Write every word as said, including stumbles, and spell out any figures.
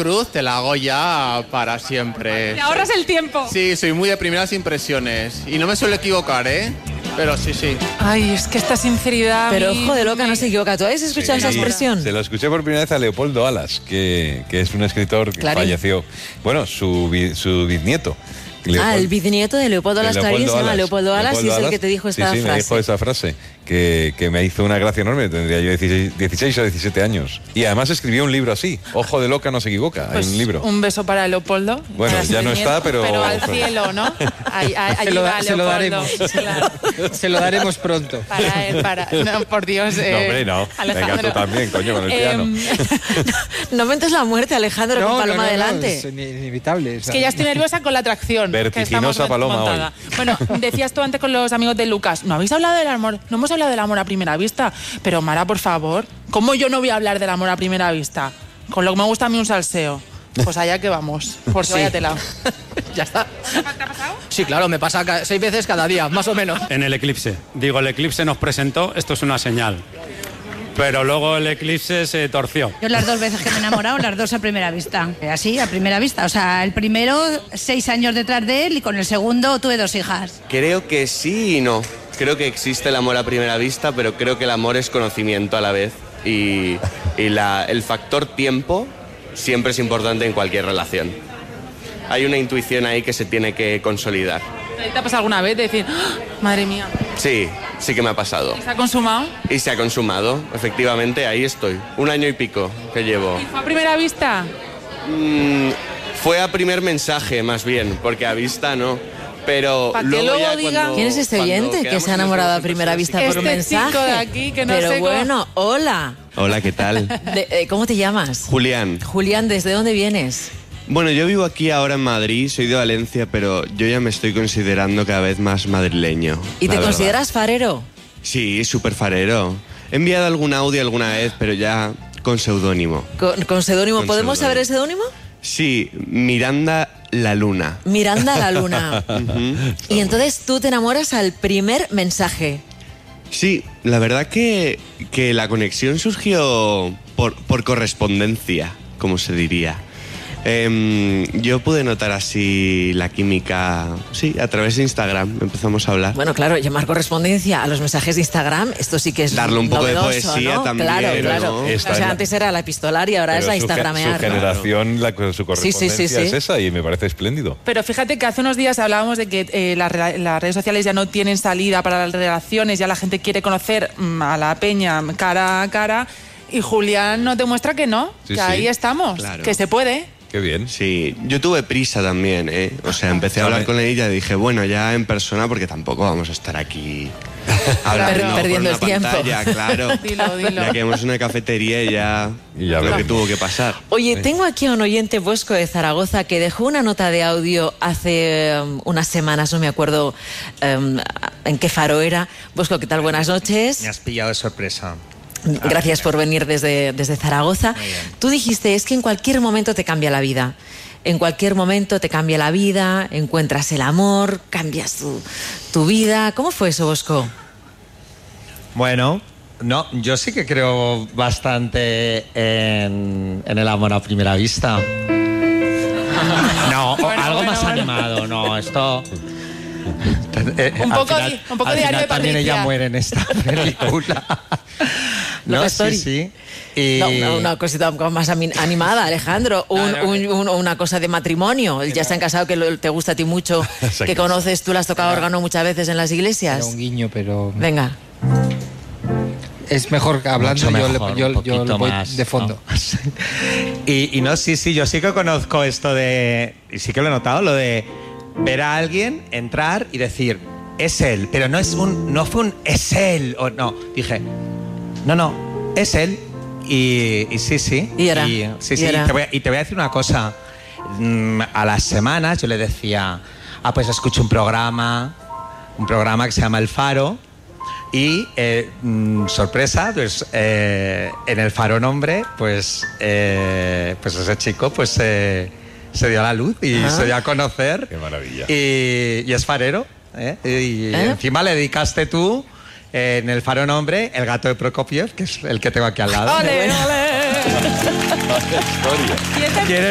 cruz te la hago ya para siempre. Te ahorras el tiempo. Sí, soy muy de primeras impresiones. Y no me suelo equivocar, ¿eh? Pero sí, sí. Ay, es que esta sinceridad... Pero ojo de loca, no se equivoca. ¿Tú habéis escuchado Sí, esa expresión? Se lo escuché por primera vez a Leopoldo Alas, que, que es un escritor que Clarín. falleció. Bueno, su, bi- su bisnieto. Ah, el bisnieto de Leopoldo Alas Clarín se llama Leopoldo Alas y es el que te dijo esta sí, sí, frase. me dijo esa frase, que, que me hizo una gracia enorme. Tendría yo dieciséis, dieciséis o diecisiete años. Y además escribió un libro así, Ojo de loca no se equivoca, Pues hay un libro. un beso para Leopoldo. Bueno, para ya su no nieto, está, pero... Pero al cielo, ¿no? Ahí, ahí, allí Se lo, va da- se lo Leopoldo. daremos. Claro. Se lo daremos pronto. Para él, para... No, por Dios. Eh, No, hombre, no. Alejandro. Venga, tú también, coño, con el piano. Em, No mentes la muerte, Alejandro, con Paloma no, no, delante. es inevitable. Es que ya estoy nerviosa con la atracción. Vertiginosa Paloma montada. Bueno, decías tú antes con los amigos de Lucas, no habéis hablado del amor, no hemos hablado del amor a primera vista. Pero Mara, por favor, ¿cómo yo no voy a hablar del amor a primera vista? Con lo que me gusta a mí un salseo. Pues allá que vamos, por si Sí. vaya tela. Ya está. ¿Te ha pasado? Sí, claro, me pasa ca- seis veces cada día, más o menos. En el eclipse. Digo, el eclipse nos presentó, esto es una señal. Pero luego el eclipse se torció. Yo las dos veces que me he enamorado, las dos a primera vista. Así, a primera vista. O sea, el primero, seis años detrás de él y con el segundo tuve dos hijas. Creo que sí y no. Creo que existe el amor a primera vista, pero creo que el amor es conocimiento a la vez. Y, y la, el factor tiempo siempre es importante en cualquier relación. Hay una intuición ahí que se tiene que consolidar. ¿Te ha pasado alguna vez de decir, ¡ah! Madre mía, Sí, sí que me ha pasado. ¿se ha consumado? Y se ha consumado, efectivamente, ahí estoy. Un año y pico que llevo. ¿Fue a primera vista? Mm, fue a primer mensaje, más bien, porque a vista no. Pero Pa' que luego, luego ya diga- cuando- ¿Quién es este cuando oyente que quedamos se ha en enamorado a nuestras primera vista por un Este mensaje? chico de aquí que no Pero sé cómo- bueno, hola. Hola, ¿qué tal? De- eh, ¿Cómo te llamas? Julián. Julián, ¿desde dónde vienes? Bueno, yo vivo aquí ahora en Madrid, soy de Valencia, pero yo ya me estoy considerando cada vez más madrileño. ¿Y la te verdad. consideras farero? Sí, súper farero. He enviado algún audio alguna vez, pero ya con seudónimo. ¿Con, con seudónimo? Con ¿Podemos seudónimo. saber el seudónimo? Sí, Miranda la Luna. Miranda la Luna. Ujú. Y entonces tú te enamoras al primer mensaje. Sí, la verdad que, que la conexión surgió por, por correspondencia, como se diría. Em, yo pude notar así la química, sí, a través de Instagram empezamos a hablar. Bueno, claro, llamar correspondencia a los mensajes de Instagram, esto sí que es Darle un poco de novedoso, poesía ¿no? también, Claro, ¿no? claro. Esta O es sea, la- antes era la epistolar y ahora Pero es la su, ge- instagramear. su generación, la, su correspondencia sí, sí. es esa y me parece espléndido. Pero fíjate que hace unos días hablábamos de que eh, las, rela- las redes sociales ya no tienen salida para las relaciones, ya la gente quiere conocer mm, a la peña cara a cara, y Julián nos demuestra que no, Sí, que sí. ahí estamos, Claro. que se puede. Qué bien. Sí, yo tuve prisa también, ¿eh? O sea, empecé a hablar con ella y dije, bueno, ya en persona, porque tampoco vamos a estar aquí hablando Per- por perdiendo una el tiempo. pantalla, claro. Dilo, dilo. Ya que hemos una cafetería y ya, Y ya lo ves. que tuvo que pasar. Oye, tengo aquí a un oyente Bosco de Zaragoza que dejó una nota de audio hace um, unas semanas, no me acuerdo um, en qué faro era. Bosco, ¿qué tal? Buenas noches. Me has pillado de sorpresa. Gracias por venir desde, desde Zaragoza. Muy bien. Tú dijiste, es que en cualquier momento te cambia la vida. En cualquier momento te cambia la vida, encuentras el amor, cambias tu, tu vida. ¿Cómo fue eso, Bosco? Bueno, no, yo sí que creo bastante en, en el amor a primera vista. No, Bueno, algo bueno, más bueno. animado, no, esto... Eh, Un al poco final- di- un poco al diario final de también Patricia. ella muere en esta película. No, Love sí, Story. sí. Y... No, una, una cosita un poco más ami- animada, Alejandro. Un- Claro. un- un- una cosa de matrimonio. Ya se han casado, que lo- te gusta a ti mucho, Se han que casado. conoces, tú le has tocado órgano muchas veces en las Era iglesias. un guiño, pero Venga. es mejor que hablando. Mucho Yo, le- mejor, yo, un yo poquito lo voy más, de fondo. ¿no? y, y no, sí, sí, yo sí que conozco esto de... Y sí que lo he notado, lo de ver a alguien entrar y decir, es él, pero no es un... No fue un es él, o no. Dije, no, no, es él. Y, y sí, sí. Y era, Y, sí, y sí. era. Y te, voy a, y te voy a decir una cosa. Mm, A las semanas yo le decía, ah, pues escucho un programa, un programa que se llama El Faro. Y, eh, mm, sorpresa, pues eh, en El Faro Nombre, pues, eh, pues ese chico pues eh, se dio a la luz y Ah. se dio a conocer. Qué maravilla. Y, y es farero. ¿eh? Y ¿Eh? encima le dedicaste tú, eh, en El Faro Nombre, El gato de Prokofiev, que es el que tengo aquí al lado. ¡Ole, ole! Historia. Y este- ¿Quieres